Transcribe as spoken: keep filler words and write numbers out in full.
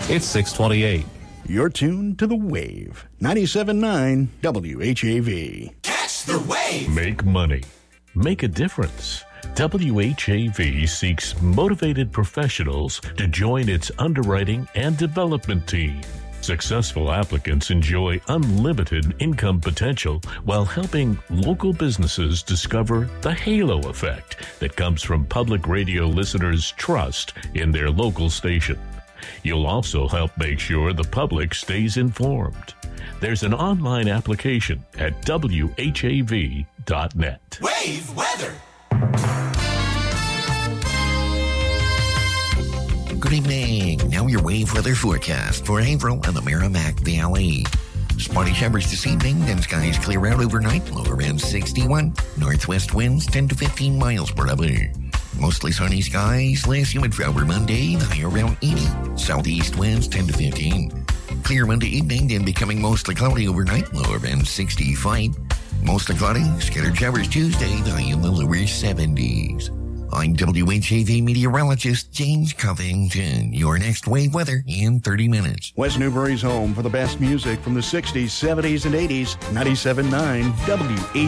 It's six twenty-eight. You're tuned to The Wave, ninety-seven point nine W H A V. Catch the wave! Make money. Make a difference. W H A V seeks motivated professionals to join its underwriting and development team. Successful applicants enjoy unlimited income potential while helping local businesses discover the halo effect that comes from public radio listeners' trust in their local station. You'll also help make sure the public stays informed. There's an online application at W H A V dot net. Wave weather! Good evening. Now your wave weather forecast for Haverhill and the Merrimack Valley. Spotty showers this evening, then skies clear out overnight, low around sixty-one. Northwest winds ten to fifteen miles per hour. Mostly sunny skies, less humid for our Monday, the high around eighty. Southeast winds ten to fifteen. Clear Monday evening, then becoming mostly cloudy overnight, low around sixty-five. Mostly cloudy, scattered showers Tuesday, the high in the lower seventies. I'm W H A V meteorologist James Covington. Your next wave weather in thirty minutes. West Newbury's home for the best music from the sixties, seventies, and eighties, ninety-seven point nine W H A V.